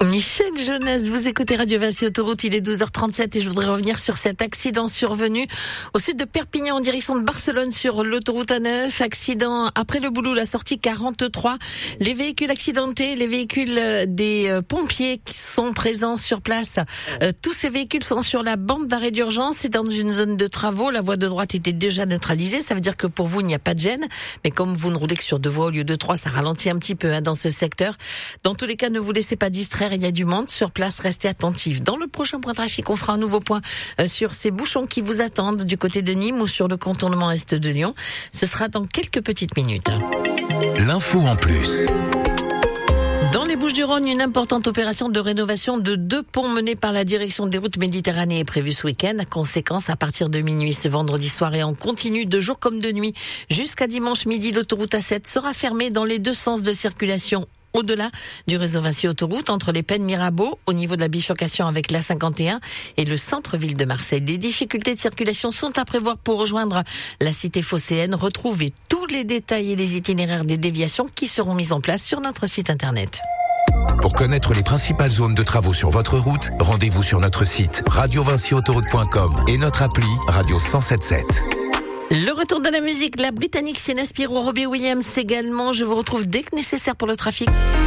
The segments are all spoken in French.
Michel Jonas, vous écoutez Radio Vinci Autoroute, il est 12h37 et je voudrais revenir sur cet accident survenu au sud de Perpignan en direction de Barcelone sur l'autoroute A9. Accident après le boulot, la sortie 43. Les véhicules accidentés, les véhicules des pompiers qui sont présents sur place. Tous ces véhicules sont sur la bande d'arrêt d'urgence. C'est dans une zone de travaux. La voie de droite était déjà neutralisée. Ça veut dire que pour vous, il n'y a pas de gêne. Mais comme vous ne roulez que sur 2 voies au lieu de 3, ça ralentit un petit peu dans ce secteur. Dans tous les cas, ne vous laissez pas distraire. Il y a du monde sur place, restez attentifs. Dans le prochain point trafic, on fera un nouveau point sur ces bouchons qui vous attendent du côté de Nîmes ou sur le contournement est de Lyon. Ce sera dans quelques petites minutes. L'info en plus. Dans les Bouches-du-Rhône, une importante opération de rénovation de 2 ponts menée par la direction des routes Méditerranée est prévue ce week-end. Conséquence, à partir de minuit ce vendredi soir et en continu de jour comme de nuit jusqu'à dimanche midi, l'autoroute A7 sera fermée dans les 2 sens de circulation. Au-delà du réseau Vinci Autoroute, entre les Pennes Mirabeau, au niveau de la bifurcation avec l'A51 et le centre-ville de Marseille. Des difficultés de circulation sont à prévoir pour rejoindre la cité phocéenne. Retrouvez tous les détails et les itinéraires des déviations qui seront mis en place sur notre site internet. Pour connaître les principales zones de travaux sur votre route, rendez-vous sur notre site radiovinciautoroute.com et notre appli Radio 107.7. Le retour de la musique, la britannique Sienna Spiro, Robbie Williams également. Je vous retrouve dès que nécessaire pour le trafic.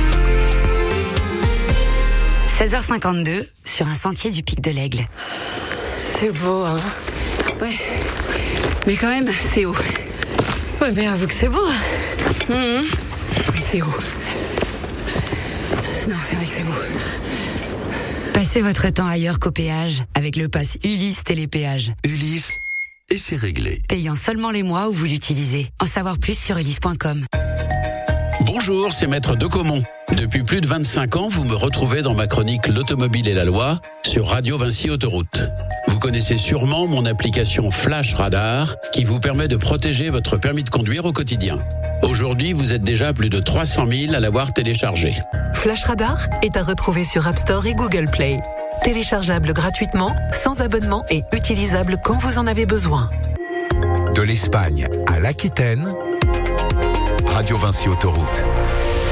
16h52 sur un sentier du Pic de l'Aigle. C'est beau, hein? Ouais. Mais quand même, c'est haut. Ouais, mais avoue que c'est beau. Oui, c'est haut. Non, c'est vrai que c'est beau. Passez votre temps ailleurs qu'au péage avec le pass Ulysse Télépéage. Ulysse, et c'est réglé. Payant seulement les mois où vous l'utilisez. En savoir plus sur ulysse.com. Bonjour, c'est Maître Decomont. Depuis plus de 25 ans, vous me retrouvez dans ma chronique L'Automobile et la Loi sur Radio Vinci Autoroute. Vous connaissez sûrement mon application Flash Radar qui vous permet de protéger votre permis de conduire au quotidien. Aujourd'hui, vous êtes déjà plus de 300 000 à l'avoir téléchargé. Flash Radar est à retrouver sur App Store et Google Play. Téléchargeable gratuitement, sans abonnement et utilisable quand vous en avez besoin. De l'Espagne à l'Aquitaine, Radio Vinci Autoroute.